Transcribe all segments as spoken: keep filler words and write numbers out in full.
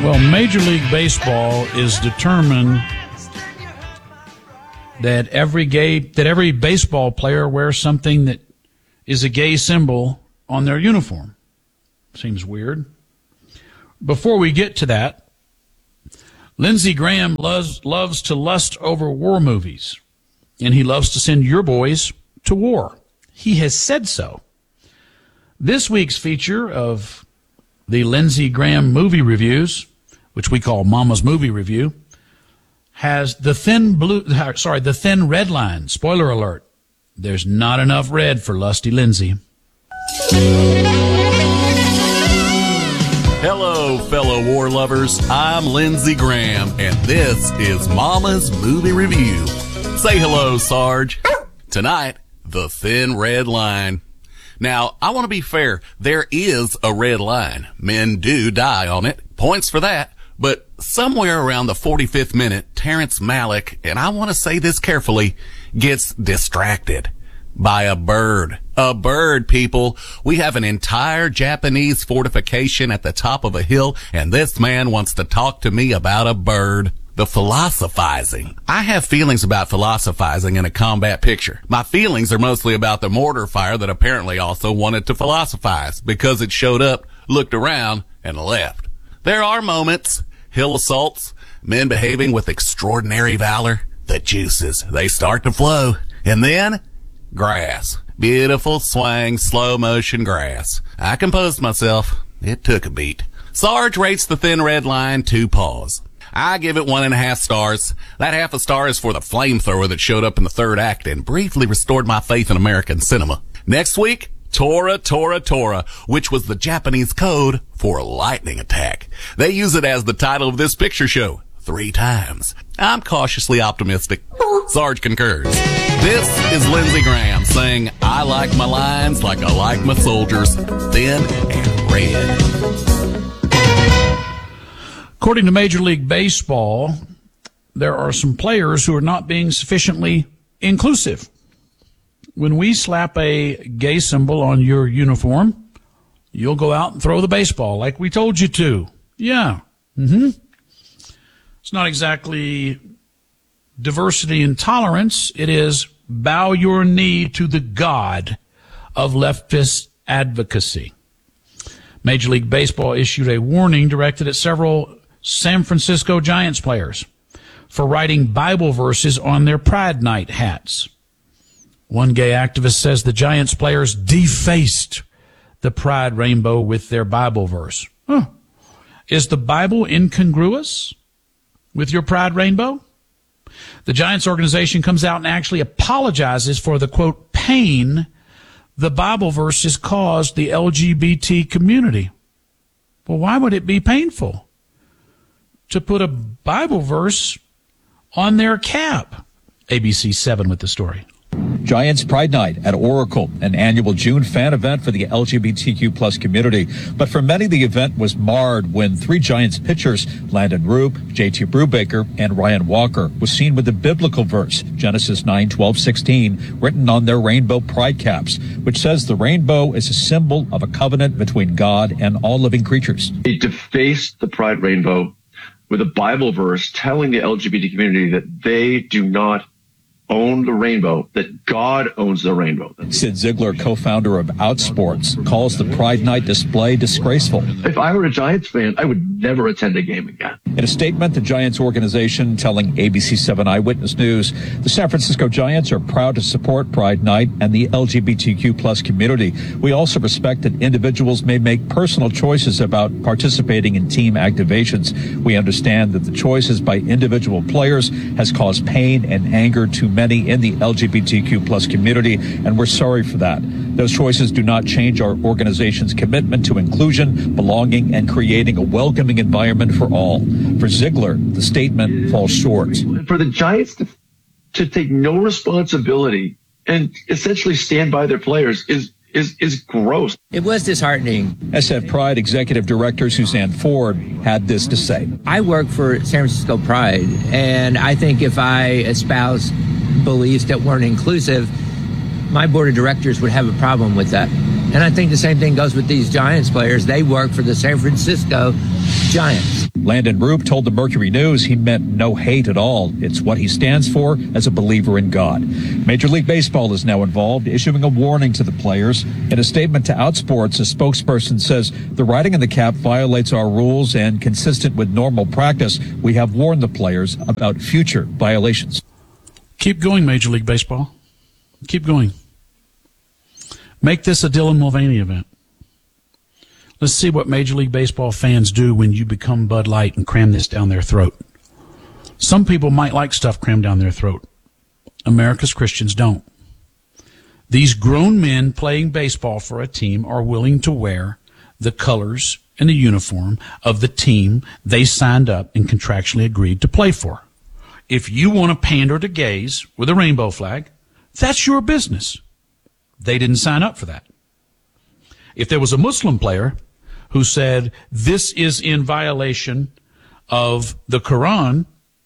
Well, Major League Baseball is determined that every gay that every baseball player wears something that is a gay symbol on their uniform. Seems weird. Before we get to that, Lindsey Graham loves loves to lust over war movies, and he loves to send your boys to war. He has said so. This week's feature of the Lindsey Graham movie reviews, which we call Mama's Movie Review, has the thin blue, sorry, the thin red line. Spoiler alert. There's not enough red for Lusty Lindsey. Hello, fellow war lovers. I'm Lindsey Graham, and this is Mama's Movie Review. Say hello, Sarge. Tonight, the thin red line. Now, I want to be fair. There is a red line. Men do die on it. Points for that. But somewhere around the forty-fifth minute, Terrence Malick, and I want to say this carefully, gets distracted by a bird. A bird, people. We have an entire Japanese fortification at the top of a hill, and this man wants to talk to me about a bird. The philosophizing. I have feelings about philosophizing in a combat picture. My feelings are mostly about the mortar fire that apparently also wanted to philosophize because it showed up, looked around, and left. There are moments, hill assaults, men behaving with extraordinary valor. The juices, they start to flow. And then, grass. Beautiful, swaying, slow motion grass. I composed myself. It took a beat. Sarge rates the thin red line two paws. I give it one and a half stars. That half a star is for the flamethrower that showed up in the third act and briefly restored my faith in American cinema. Next week, Tora, Tora, Tora, which was the Japanese code for a lightning attack. They use it as the title of this picture show three times. I'm cautiously optimistic. Sarge concurs. This is Lindsey Graham saying, I like my lines like I like my soldiers, thin and red. According to Major League Baseball, there are some players who are not being sufficiently inclusive. When we slap a gay symbol on your uniform, you'll go out and throw the baseball like we told you to. Yeah. Mm-hmm. It's not exactly diversity and tolerance. It is bow your knee to the god of leftist advocacy. Major League Baseball issued a warning directed at several San Francisco Giants players for writing Bible verses on their Pride Night hats. One gay activist says the Giants players defaced the Pride rainbow with their Bible verse. Huh. Is the Bible incongruous with your Pride rainbow? The Giants organization comes out and actually apologizes for the, quote, pain the Bible verses caused the L G B T community. Well, why would it be painful to put a Bible verse on their cap? A B C seven with the story. Giants Pride Night at Oracle, an annual June fan event for the L G B T Q plus community. But for many, the event was marred when three Giants pitchers, Landon Roop, J T Brubaker, and Ryan Walker, was seen with the biblical verse, Genesis nine, twelve, sixteen, written on their rainbow pride caps, which says the rainbow is a symbol of a covenant between God and all living creatures. They defaced the pride rainbow with a Bible verse telling the L G B T community that they do not own the rainbow, that God owns the rainbow. Sid Ziegler, co-founder of Outsports, calls the Pride Night display disgraceful. If I were a Giants fan, I would never attend a game again. In a statement, the Giants organization telling A B C seven Eyewitness News, the San Francisco Giants are proud to support Pride Night and the L G B T Q plus community. We also respect that individuals may make personal choices about participating in team activations. We understand that the choices by individual players has caused pain and anger to many in the L G B T Q plus community, and we're sorry for that. Those choices do not change our organization's commitment to inclusion, belonging, and creating a welcoming environment for all. For Ziegler, the statement falls short. For the Giants to, to take no responsibility and essentially stand by their players is is is gross. It was disheartening. S F Pride Executive Director Suzanne Ford had this to say. I work for San Francisco Pride, and I think if I espouse beliefs that weren't inclusive, my board of directors would have a problem with that. And I think the same thing goes with these Giants players. They work for the San Francisco Giants. Landon Roop told the Mercury News he meant no hate at all. It's what he stands for as a believer in God. Major League Baseball is now involved, issuing a warning to the players. In a statement to Outsports, a spokesperson says the writing in the cap violates our rules, and consistent with normal practice, we have warned the players about future violations. Keep going, Major League Baseball. Keep going. Make this a Dylan Mulvaney event. Let's see what Major League Baseball fans do when you become Bud Light and cram this down their throat. Some people might like stuff crammed down their throat. America's Christians don't. These grown men playing baseball for a team are willing to wear the colors and the uniform of the team they signed up and contractually agreed to play for. If you want to pander to gays with a rainbow flag, that's your business. They didn't sign up for that. If there was a Muslim player who said, this is in violation of the Quran,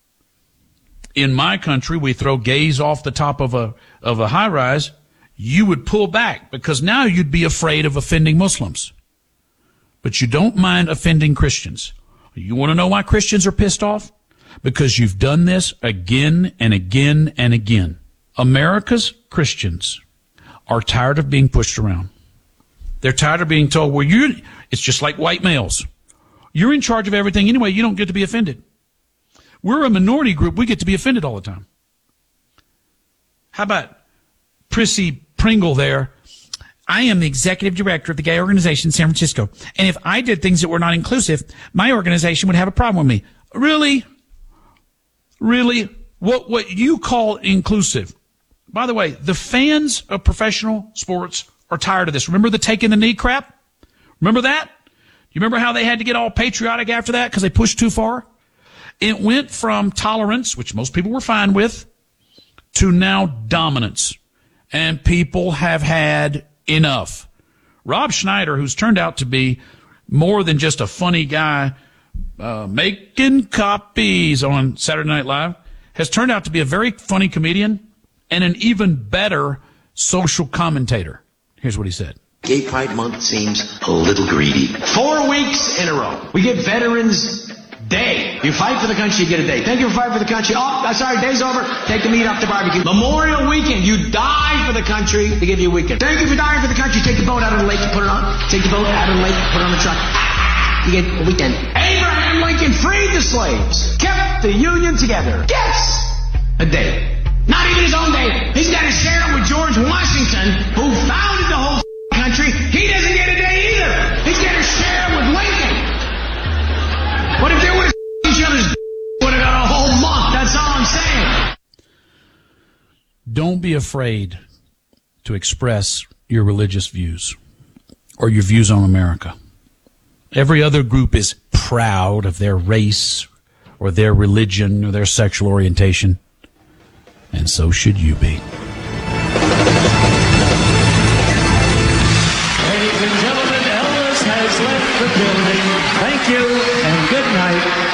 in my country we throw gays off the top of a of a high-rise, you would pull back because now you'd be afraid of offending Muslims. But you don't mind offending Christians. You want to know why Christians are pissed off? Because you've done this again and again and again. America's Christians are tired of being pushed around. They're tired of being told, well, you it's just like white males. You're in charge of everything anyway. You don't get to be offended. We're a minority group. We get to be offended all the time. How about Prissy Pringle there? I am the executive director of the gay organization in San Francisco. And if I did things that were not inclusive, my organization would have a problem with me. Really? Really? What, what you call inclusive? By the way, the fans of professional sports are tired of this. Remember the taking the knee crap? Remember that? You remember how they had to get all patriotic after that because they pushed too far? It went from tolerance, which most people were fine with, to now dominance. And people have had enough. Rob Schneider, who's turned out to be more than just a funny guy uh, making copies on Saturday Night Live, has turned out to be a very funny comedian and an even better social commentator. Here's what he said. Gay Pride Month seems a little greedy. Four weeks in a row. We get Veterans Day. You fight for the country, you get a day. Thank you for fighting for the country. Oh, I'm sorry, day's over. Take the meat off the barbecue. Memorial Weekend. You die for the country, they give you a weekend. Thank you for dying for the country. Take the boat out of the lake, you put it on. Take the boat out of the lake, put it on the truck. You get a weekend. Abraham Lincoln freed the slaves. Kept the Union together. Gets a day. Not even his own day. He's got to share it with George Washington, who founded the whole country. He doesn't get a day either. He's got to share it with Lincoln. What if they would have each other's would have got a whole month? That's all I'm saying. Don't be afraid to express your religious views or your views on America. Every other group is proud of their race or their religion or their sexual orientation. And so should you be. Ladies and gentlemen, Elvis has left the building. Thank you and good night.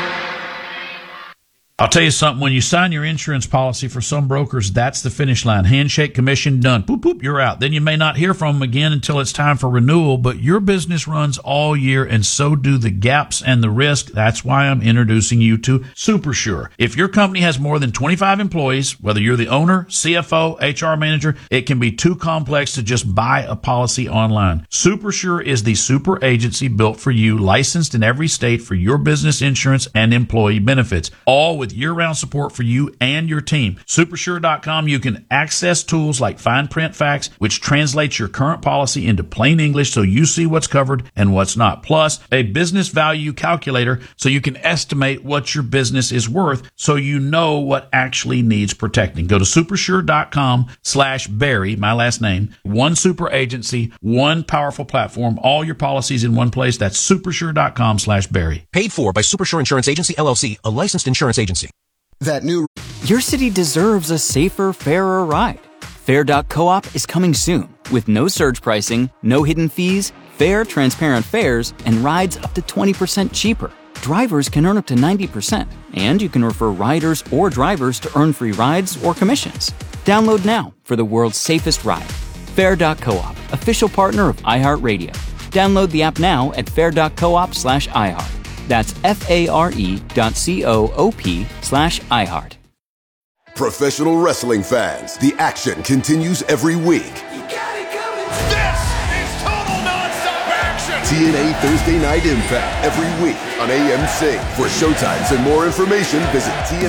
I'll tell you something. When you sign your insurance policy for some brokers, that's the finish line. Handshake, commission, done. Boop, boop, you're out. Then you may not hear from them again until it's time for renewal, but your business runs all year, and so do the gaps and the risk. That's why I'm introducing you to SuperSure. If your company has more than twenty-five employees, whether you're the owner, C F O, H R manager, it can be too complex to just buy a policy online. SuperSure is the super agency built for you, licensed in every state for your business insurance and employee benefits, all with year-round support for you and your team. Supersure dot com, you can access tools like Fine Print Facts, which translates your current policy into plain English so you see what's covered and what's not. Plus, a business value calculator so you can estimate what your business is worth so you know what actually needs protecting. Go to Supersure dot com slash Barry, my last name. One super agency, one powerful platform, all your policies in one place. That's Supersure dot com slash Barry. Paid for by Supersure Insurance Agency, L L C, a licensed insurance agency. That new... Your city deserves a safer, fairer ride. Fair dot coop is coming soon with no surge pricing, no hidden fees, fair, transparent fares, and rides up to twenty percent cheaper. Drivers can earn up to ninety percent, and you can refer riders or drivers to earn free rides or commissions. Download now for the world's safest ride. Fair dot coop, official partner of iHeartRadio. Download the app now at fair dot coop slash iHeart. That's F-A-R-E dot C-O-O-P slash iHeart. Professional wrestling fans, the action continues every week. This is total nonstop action! T N A Thursday Night Impact every week on A M C. For showtimes and more information, visit T N